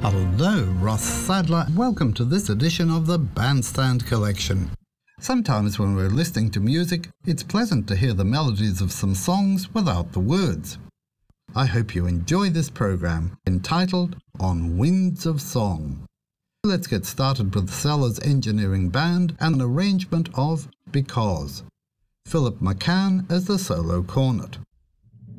Hello, Ross Sadler. Welcome to this edition of the Bandstand Collection. Sometimes when we're listening to music, it's pleasant to hear the melodies of some songs without the words. I hope you enjoy this program entitled On Winds of Song. Let's get started with Sellers Engineering Band and an arrangement of Because. Philip McCann as the solo cornet.